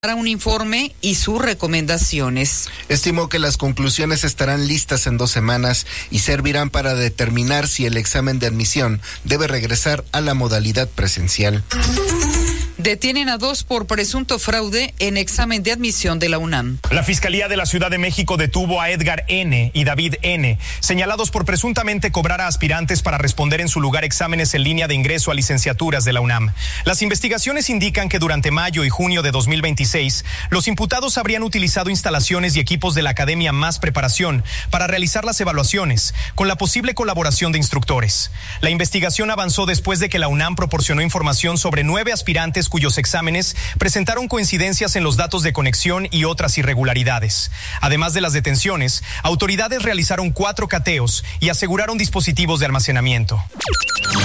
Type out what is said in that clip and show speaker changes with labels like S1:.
S1: para un informe y sus recomendaciones.
S2: Estimó que las conclusiones estarán listas en 2 semanas y servirán para determinar si el examen de admisión debe regresar a la modalidad presencial.
S1: Detienen a 2 por presunto fraude en examen de admisión de la UNAM.
S3: La Fiscalía de la Ciudad de México detuvo a Edgar N. y David N., señalados por presuntamente cobrar a aspirantes para responder en su lugar exámenes en línea de ingreso a licenciaturas de la UNAM. Las investigaciones indican que durante mayo y junio de 2026, los imputados habrían utilizado instalaciones y equipos de la Academia Más Preparación para realizar las evaluaciones, con la posible colaboración de instructores. La investigación avanzó después de que la UNAM proporcionó información sobre 9 aspirantes cuyos exámenes presentaron coincidencias en los datos de conexión y otras irregularidades. Además de las detenciones, autoridades realizaron 4 cateos y aseguraron dispositivos de almacenamiento.